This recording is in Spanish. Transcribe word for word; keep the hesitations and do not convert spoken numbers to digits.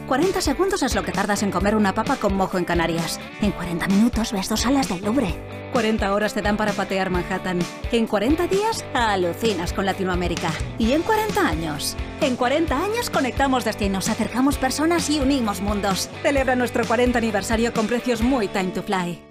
cuarenta segundos es lo que tardas en comer una papa con mojo en Canarias. En cuarenta minutos ves dos salas del Louvre. cuarenta horas te dan para patear Manhattan. En cuarenta días alucinas con Latinoamérica. Y en cuarenta años. En cuarenta años conectamos destinos, acercamos personas y unimos mundos. Celebra nuestro cuarenta aniversario con precios muy time to fly.